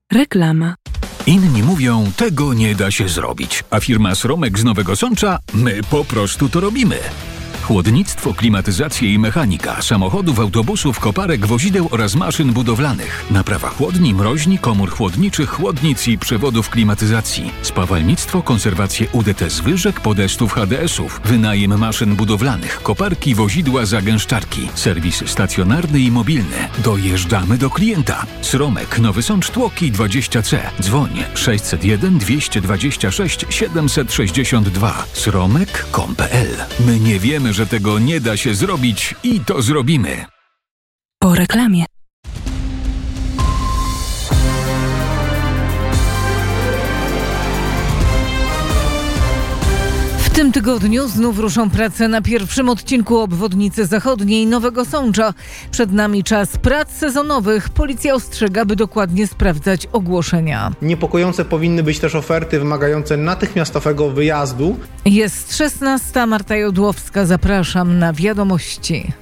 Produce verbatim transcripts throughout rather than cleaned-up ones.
Reklama. Inni mówią, tego nie da się zrobić, a firma Sromek z Nowego Sącza, my po prostu to robimy. Chłodnictwo, klimatyzację i mechanika samochodów, autobusów, koparek, wozideł oraz maszyn budowlanych. Naprawa chłodni, mroźni, komór chłodniczych, chłodnic i przewodów klimatyzacji. Spawalnictwo, konserwację U D T zwyżek, podestów H D S-ów. Wynajem maszyn budowlanych, koparki, wozidła, zagęszczarki. Serwis stacjonarny i mobilny. Dojeżdżamy do klienta. Sromek, Nowy Sącz, Tłoki dwadzieścia C. Dzwoń sześćset jeden dwieście dwadzieścia sześć siedemset sześćdziesiąt dwa. sromek kropka com kropka p l. My nie wiemy, że tego nie da się zrobić i to zrobimy. Po reklamie. W tym tygodniu znów ruszą prace na pierwszym odcinku obwodnicy zachodniej Nowego Sącza. Przed nami czas prac sezonowych. Policja ostrzega, by dokładnie sprawdzać ogłoszenia. Niepokojące powinny być też oferty wymagające natychmiastowego wyjazdu. Jest szesnasta, Marta Jodłowska. Zapraszam na wiadomości.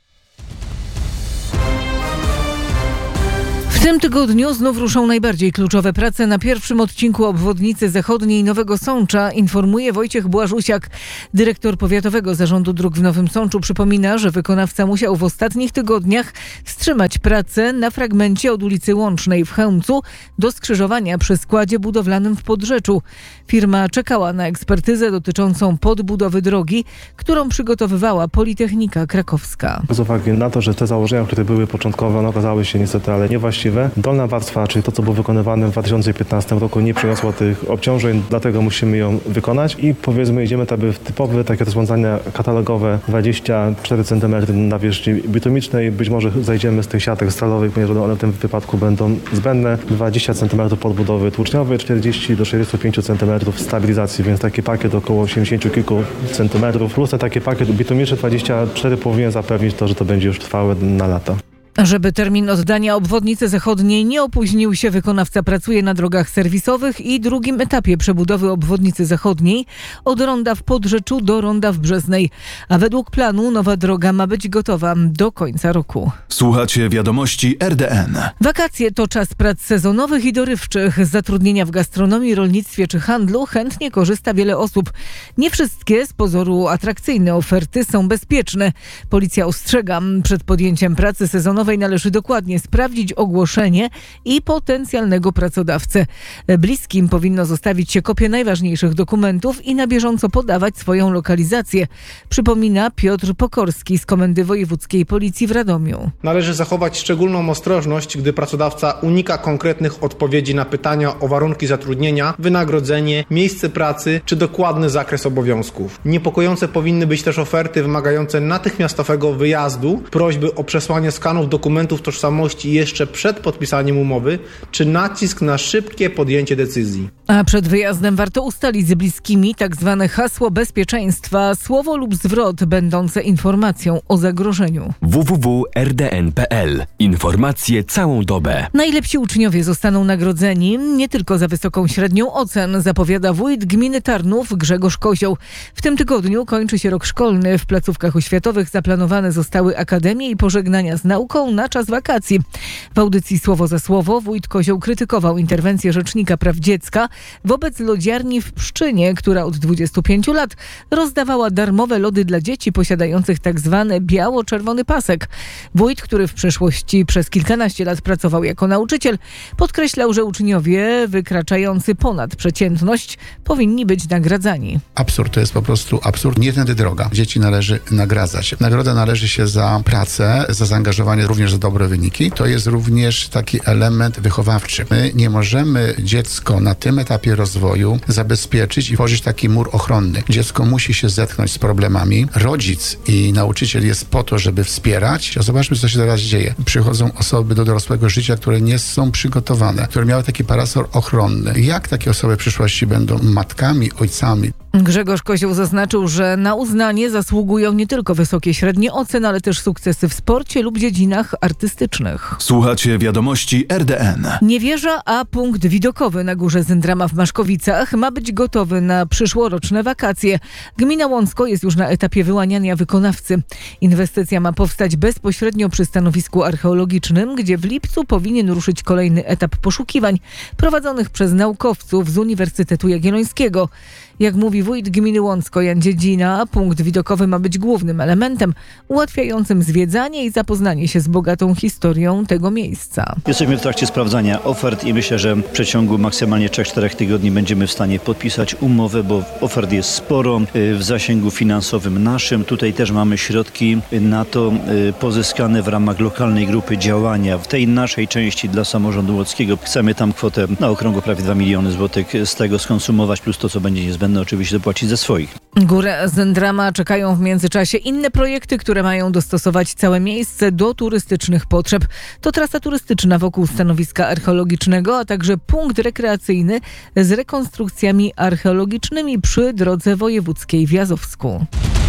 W tym tygodniu znów ruszą najbardziej kluczowe prace na pierwszym odcinku obwodnicy zachodniej Nowego Sącza, informuje Wojciech Błażusiak. Dyrektor Powiatowego Zarządu Dróg w Nowym Sączu przypomina, że wykonawca musiał w ostatnich tygodniach wstrzymać pracę na fragmencie od ulicy Łącznej w Chełmcu do skrzyżowania przy składzie budowlanym w Podrzeczu. Firma czekała na ekspertyzę dotyczącą podbudowy drogi, którą przygotowywała Politechnika Krakowska. Z uwagi na to, że te założenia, które były początkowe, no, okazały się niestety ale niewłaściwe. Dolna warstwa, czyli to, co było wykonywane w dwa tysiące piętnastym roku, nie przyniosło tych obciążeń, dlatego musimy ją wykonać i powiedzmy idziemy tak w typowe takie rozwiązania katalogowe, dwadzieścia cztery centymetry nawierzchni bitumicznej. Być może zajdziemy z tych siatek stalowych, ponieważ one w tym wypadku będą zbędne. dwadzieścia centymetrów podbudowy tłuczniowej, czterdzieści do sześćdziesięciu pięciu centymetrów stabilizacji, więc taki pakiet około osiemdziesięciu kilku centymetrów. Plus ten taki pakiet bitumiczny dwadzieścia cztery powinien zapewnić to, że to będzie już trwałe na lata. Żeby termin oddania obwodnicy zachodniej nie opóźnił się, wykonawca pracuje na drogach serwisowych i drugim etapie przebudowy obwodnicy zachodniej od ronda w Podrzeczu do ronda w Brzeznej. A według planu nowa droga ma być gotowa do końca roku. Słuchacie wiadomości R D N. Wakacje to czas prac sezonowych i dorywczych. Z zatrudnienia w gastronomii, rolnictwie czy handlu chętnie korzysta wiele osób. Nie wszystkie z pozoru atrakcyjne oferty są bezpieczne. Policja ostrzega, przed podjęciem pracy sezonowej należy dokładnie sprawdzić ogłoszenie i potencjalnego pracodawcę. Bliskim powinno zostawić się kopię najważniejszych dokumentów i na bieżąco podawać swoją lokalizację. Przypomina Piotr Pokorski z Komendy Wojewódzkiej Policji w Radomiu. Należy zachować szczególną ostrożność, gdy pracodawca unika konkretnych odpowiedzi na pytania o warunki zatrudnienia, wynagrodzenie, miejsce pracy czy dokładny zakres obowiązków. Niepokojące powinny być też oferty wymagające natychmiastowego wyjazdu, prośby o przesłanie skanów dokumentów tożsamości jeszcze przed podpisaniem umowy, czy nacisk na szybkie podjęcie decyzji. A przed wyjazdem warto ustalić z bliskimi tak zwane hasło bezpieczeństwa, słowo lub zwrot będące informacją o zagrożeniu. w w w kropka r d n kropka p l. Informacje całą dobę. Najlepsi uczniowie zostaną nagrodzeni nie tylko za wysoką średnią ocen, zapowiada wójt gminy Tarnów Grzegorz Kozioł. W tym tygodniu kończy się rok szkolny. W placówkach oświatowych zaplanowane zostały akademie i pożegnania z nauką na czas wakacji. W audycji Słowo za Słowo wójt Kozioł krytykował interwencję Rzecznika Praw Dziecka wobec lodziarni w Pszczynie, która od dwudziestu pięciu lat rozdawała darmowe lody dla dzieci posiadających tak zwany biało-czerwony pasek. Wójt, który w przeszłości przez kilkanaście lat pracował jako nauczyciel, podkreślał, że uczniowie wykraczający ponad przeciętność powinni być nagradzani. Absurd, to jest po prostu absurd. Nie tędy droga. Dzieci należy nagradzać. Nagroda należy się za pracę, za zaangażowanie, również za dobre wyniki. To jest również taki element wychowawczy. My nie możemy dziecko na tym etapie rozwoju zabezpieczyć i tworzyć taki mur ochronny. Dziecko musi się zetknąć z problemami. Rodzic i nauczyciel jest po to, żeby wspierać. Zobaczmy, co się teraz dzieje. Przychodzą osoby do dorosłego życia, które nie są przygotowane, które miały taki parasol ochronny. Jak takie osoby w przyszłości będą matkami, ojcami? Grzegorz Kozioł zaznaczył, że na uznanie zasługują nie tylko wysokie średnie oceny, ale też sukcesy w sporcie lub dziedzinach, formach artystycznych. Słuchacie wiadomości R D N. Nie wieża, a punkt widokowy na Górze Zendrama w Maszkowicach ma być gotowy na przyszłoroczne wakacje. Gmina Łącko jest już na etapie wyłaniania wykonawcy. Inwestycja ma powstać bezpośrednio przy stanowisku archeologicznym, gdzie w lipcu powinien ruszyć kolejny etap poszukiwań prowadzonych przez naukowców z Uniwersytetu Jagiellońskiego. Jak mówi wójt gminy Łącko Jan Dziedzina, punkt widokowy ma być głównym elementem ułatwiającym zwiedzanie i zapoznanie się z bogatą historią tego miejsca. Jesteśmy w trakcie sprawdzania ofert i myślę, że w przeciągu maksymalnie trzech czterech tygodni będziemy w stanie podpisać umowę, bo ofert jest sporo w zasięgu finansowym naszym. Tutaj też mamy środki na to pozyskane w ramach lokalnej grupy działania. W tej naszej części dla samorządu łódzkiego chcemy tam kwotę na okrągło prawie dwa miliony złotych z tego skonsumować, plus to, co będzie niezbędne. Będą oczywiście dopłacić ze swoich. Górę Zendrama czekają w międzyczasie inne projekty, które mają dostosować całe miejsce do turystycznych potrzeb. To trasa turystyczna wokół stanowiska archeologicznego, a także punkt rekreacyjny z rekonstrukcjami archeologicznymi przy drodze wojewódzkiej w Jazowsku.